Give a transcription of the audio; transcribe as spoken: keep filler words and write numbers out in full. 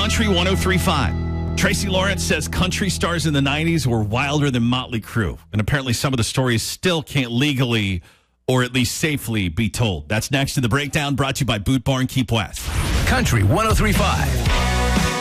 Country one oh three point five. Tracy Lawrence says country stars in the nineties were wilder than Motley Crue. And apparently some of the stories still can't legally or at least safely be told. That's next in the breakdown, brought to you by Boot Barn Keep West. Country one oh three point five.